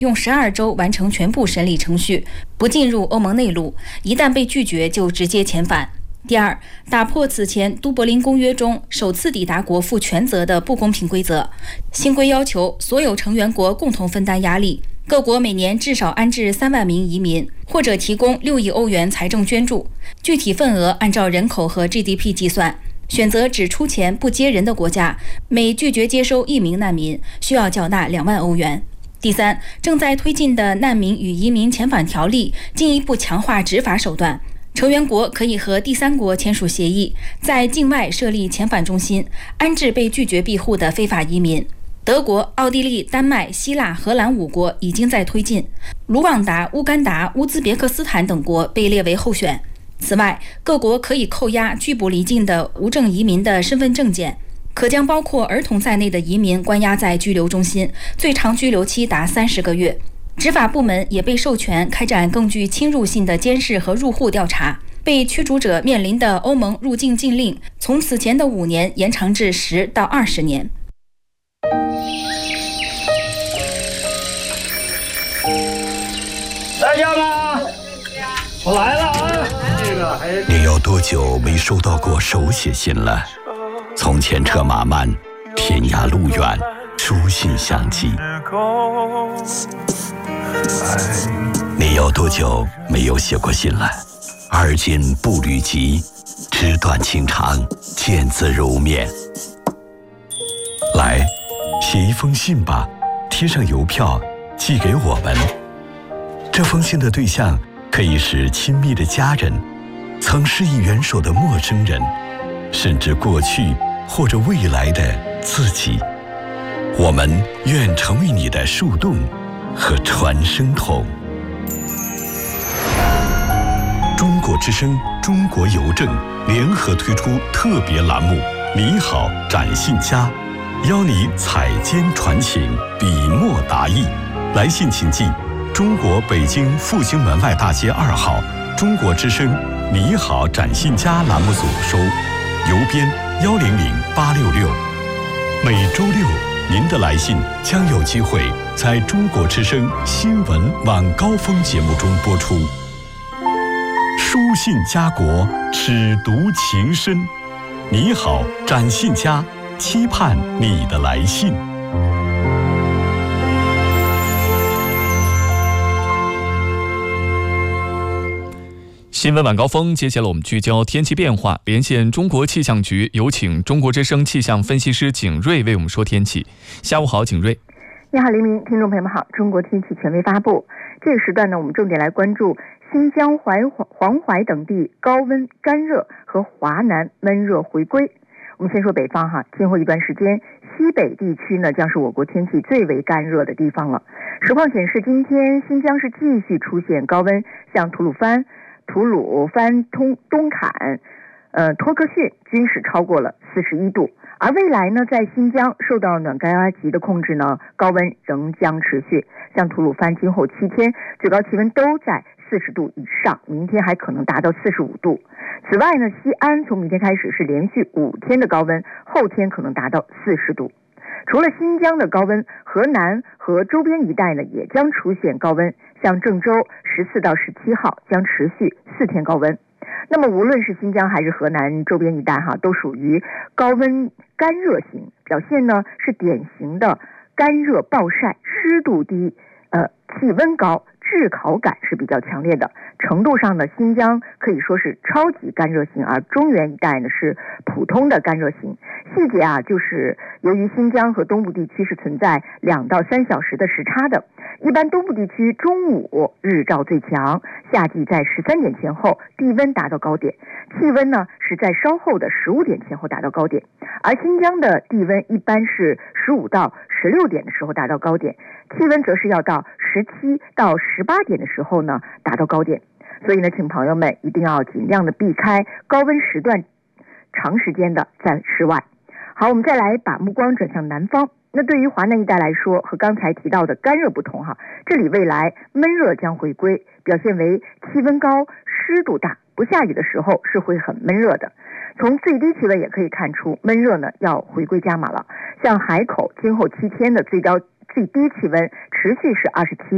用12周完成全部审理程序，不进入欧盟内陆，一旦被拒绝就直接遣返。第二，打破此前都柏林公约中首次抵达国负全责的不公平规则。新规要求所有成员国共同分担压力，各国每年至少安置3万名移民，或者提供6亿欧元财政捐助，具体份额按照人口和 GDP 计算。选择只出钱不接人的国家，每拒绝接收1名难民，需要缴纳2万欧元。第三，正在推进的难民与移民遣返条例进一步强化执法手段。成员国可以和第三国签署协议，在境外设立遣返中心，安置被拒绝庇护的非法移民。德国、奥地利、丹麦、希腊、荷兰5国已经在推进，卢旺达、乌干达、乌兹别克斯坦等国被列为候选。此外，各国可以扣押拒捕离境的无证移民的身份证件，可将包括儿童在内的移民关押在拘留中心，最长拘留期达30个月。执法部门也被授权开展更具侵入性的监视和入户调查。被驱逐者面临的欧盟入境禁令从此前的5年延长至10到20年。 来家吗？我来了啊！ 你有多久没收到过手写信了？从前车马慢，天涯路远，书信相寄。你有多久没有写过信了？而今步履急，纸短情长，见字如面。来，写一封信吧，贴上邮票，寄给我们。这封信的对象可以是亲密的家人，曾施以援手的陌生人，甚至过去或者未来的自己。我们愿成为你的树洞和传声筒。中国之声、中国邮政联合推出特别栏目“你好，展信佳”，邀你采笺传情，笔墨达意。来信请寄中国北京复兴门外大街2号中国之声“你好，展信佳”栏目组收，邮编100866。每周六，您的来信将有机会在中国之声新闻晚高峰节目中播出。书信家国，尺读情深。你好，展信佳，期盼你的来信。 新闻晚高峰，接下来我们聚焦天气变化，连线中国气象局，有请中国之声气象分析师景睿为我们说天气。下午好，景睿。 你好，黎明，听众朋友们好。中国天气权威发布，这个时段呢，我们重点来关注新疆、黄淮等地高温干热和华南闷热回归。我们先说北方哈，今后一段时间，西北地区呢将是我国天气最为干热的地方了。实况显示，今天新疆是继续出现高温，像吐鲁番、东坎、托克逊均是超过了41度。而未来呢，在新疆受到暖高压级的控制呢，高温仍将持续。像吐鲁番今后7天最高气温都在40度以上，明天还可能达到45度。此外呢，西安从明天开始是连续5天的高温，后天可能达到40度。除了新疆的高温，河南和周边一带呢也将出现高温，像郑州14到17号将持续4天高温。那么无论是新疆还是河南周边一带都属于高温干热型，表现呢是典型的干热暴晒，湿度低，气温高，炙烤感是比较强烈的。程度上呢，新疆可以说是超级干热型，而中原一带呢是普通的干热型。细节就是由于新疆和东部地区是存在2到3小时的时差的，一般东部地区中午日照最强，夏季在13点前后地温达到高点，气温呢是在稍后的15点前后达到高点，而新疆的地温一般是15到16点的时候达到高点，气温则是要到17到18点的时候呢达到高点。所以呢，请朋友们一定要尽量的避开高温时段，长时间的在室外。好，我们再来把目光转向南方。那对于华南一带来说，和刚才提到的干热不同这里未来闷热将回归，表现为气温高、湿度大，不下雨的时候是会很闷热的。从最低气温也可以看出，闷热呢要回归加码了。像海口今后7天的最低气温持续是27